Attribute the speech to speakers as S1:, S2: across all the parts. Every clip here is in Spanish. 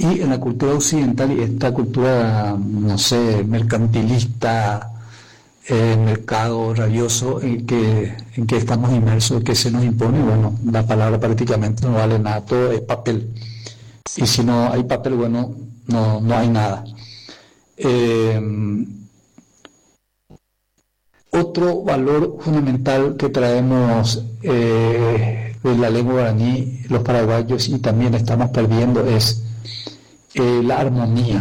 S1: Y en la cultura occidental, y esta cultura, no sé, mercantilista, mercado rabioso en que estamos inmersos, que se nos impone, bueno, la palabra prácticamente no vale nada, todo es papel. Y si no hay papel, bueno, no hay nada. Otro valor fundamental que traemos de la lengua guaraní, los paraguayos, y también estamos perdiendo, es la armonía.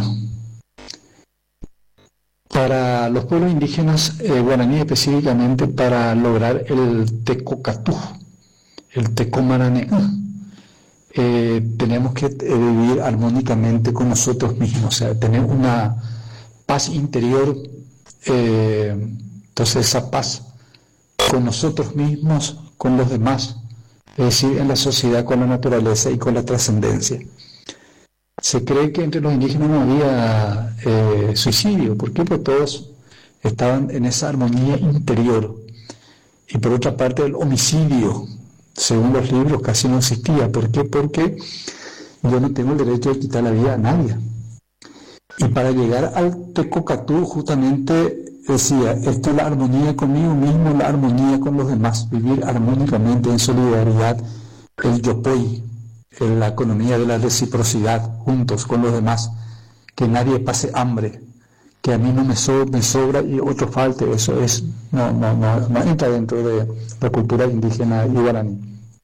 S1: Para los pueblos indígenas guaraníes específicamente, para lograr el tecocatú, el tecomaraneá, tenemos que vivir armónicamente con nosotros mismos, o sea, tener una paz interior. Entonces esa paz con nosotros mismos, con los demás, es decir, en la sociedad, con la naturaleza y con la trascendencia. Se cree que entre los indígenas no había suicidio. ¿Por qué? Porque todos estaban en esa armonía interior. Y por otra parte, el homicidio, según los libros, casi no existía. ¿Por qué? Porque yo no tengo el derecho de quitar la vida a nadie. Y para llegar al tecocatú, justamente decía, esto es la armonía conmigo mismo, la armonía con los demás, vivir armónicamente en solidaridad, el yopoy, la economía de la reciprocidad, juntos con los demás, que nadie pase hambre, que a mí no me sobra y otro falte. Eso no entra dentro de la cultura indígena y guaraní.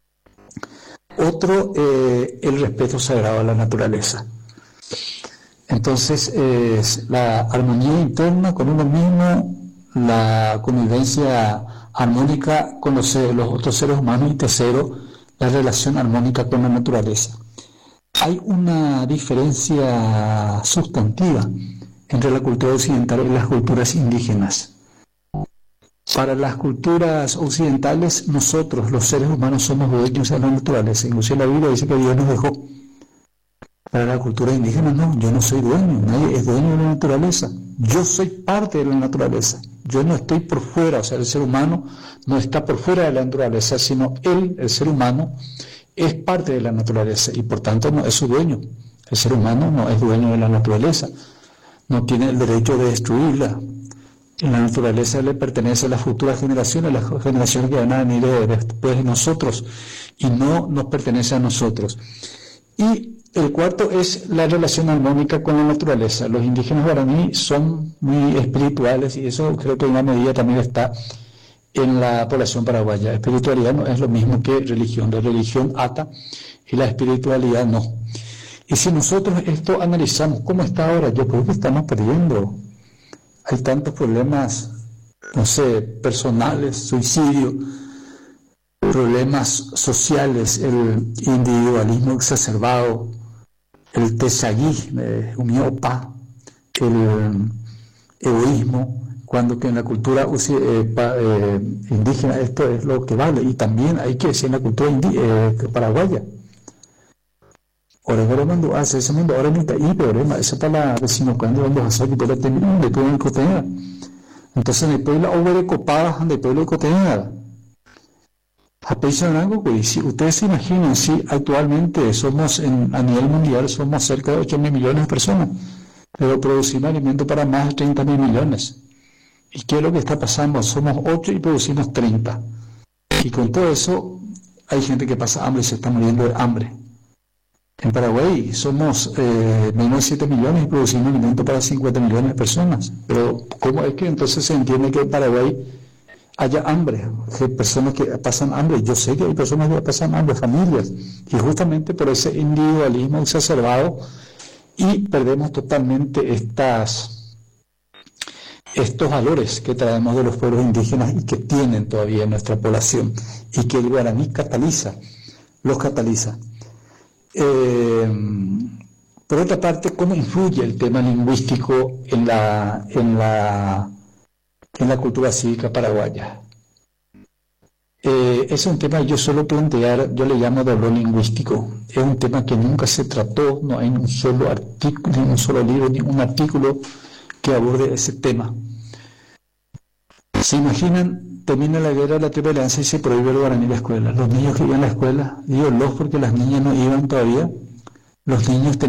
S1: Otro, el respeto sagrado a la naturaleza. Entonces, es la armonía interna con uno mismo, la convivencia armónica con los otros seres humanos, y tercero, la relación armónica con la naturaleza. Hay una diferencia sustantiva entre la cultura occidental y las culturas indígenas. Para las culturas occidentales, nosotros, los seres humanos, somos dueños de la naturaleza. Incluso la Biblia dice que Dios nos dejó. Para la cultura indígena, no, yo no soy dueño, nadie es dueño de la naturaleza. Yo soy parte de la naturaleza. Yo no estoy por fuera, o sea, el ser humano no está por fuera de la naturaleza, sino él, el ser humano, es parte de la naturaleza y por tanto no es su dueño. El ser humano no es dueño de la naturaleza, no tiene el derecho de destruirla. La naturaleza le pertenece a las futuras generaciones, las generaciones que van a venir después de nosotros, y no nos pertenece a nosotros. Y el cuarto es la relación armónica con la naturaleza. Los indígenas guaraní son muy espirituales, y eso creo que en una medida también está en la población paraguaya. Espiritualidad no es lo mismo que religión. La religión ata y la espiritualidad no. Y si nosotros esto analizamos, ¿cómo está ahora? Yo creo que estamos perdiendo. Hay tantos problemas, no sé, personales, suicidio, problemas sociales, el individualismo exacerbado, el tesaguí, umiopa, el egoísmo, cuando que en la cultura indígena esto es lo que vale, y también hay que decir en la cultura paraguaya. Ahora cuando hace ese mundo, ahora ni ahí problema, esa para la vecino cuando vamos a hacer que pueda tener de todo el cotenera. Entonces después la obra de copadas de pueblo de cotenera. A pensar algo que si ustedes se imaginan, si actualmente somos a nivel mundial somos cerca de 8.000 millones de personas, pero producimos alimento para más de 30.000 millones. ¿Y qué es lo que está pasando? Somos 8 y producimos 30. Y con todo eso hay gente que pasa hambre y se está muriendo de hambre. En Paraguay somos menos de 7 millones y producimos alimento para 50 millones de personas. Pero ¿cómo es que entonces se entiende que en Paraguay haya hambre? Hay personas que pasan hambre. Yo sé que hay personas que pasan hambre, familias. Y justamente por ese individualismo exacerbado, y perdemos totalmente estos valores que traemos de los pueblos indígenas y que tienen todavía nuestra población, y que el guaraní los cataliza. Por otra parte, ¿cómo influye el tema lingüístico en la cultura cívica paraguaya? Es un tema que yo suelo plantear, yo le llamo dolor lingüístico. Es un tema que nunca se trató, no hay un solo artículo, ni un solo libro, ni un artículo que aborde ese tema. ¿Se imaginan? Termina la guerra de la Triple Alianza y se prohíbe el guaraní en la escuela. Los niños que iban a la escuela, digo porque las niñas no iban todavía, los niños